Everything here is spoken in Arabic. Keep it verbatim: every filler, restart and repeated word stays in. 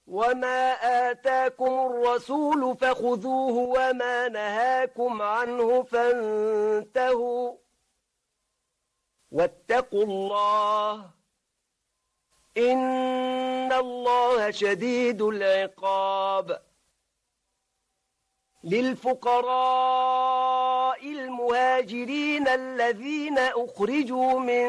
وما آتاكم الرسول فخذوه وما نهاكم عنه فانتهوا واتقوا الله إن الله شديد العقاب. للفقراء المهاجرين الذين أخرجوا من